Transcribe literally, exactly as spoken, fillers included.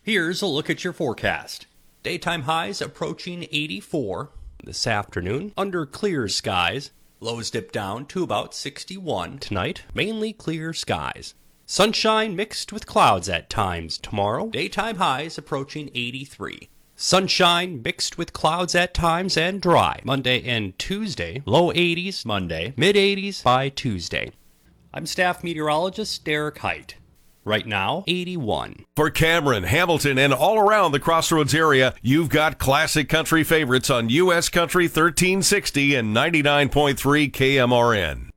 Here's a look at your forecast. Daytime highs approaching eighty-four. This afternoon, under clear skies. Lows dip down to about sixty-one. Tonight, mainly clear skies. Sunshine mixed with clouds at times tomorrow. Daytime highs approaching eighty-three. Sunshine mixed with clouds at times and dry. Monday and Tuesday, low eighties Monday, mid eighties by Tuesday. I'm staff meteorologist Derek Height. Right now, eighty-one. For Cameron, Hamilton, and all around the Crossroads area, you've got classic country favorites on U S Country thirteen sixty and ninety-nine point three K M R N.